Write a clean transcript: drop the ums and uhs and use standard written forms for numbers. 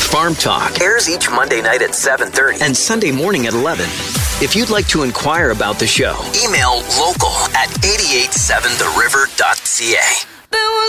Farm Talk airs each Monday night at 7:30 and Sunday morning at 11. If you'd like to inquire about the show, email local@887theriver.ca.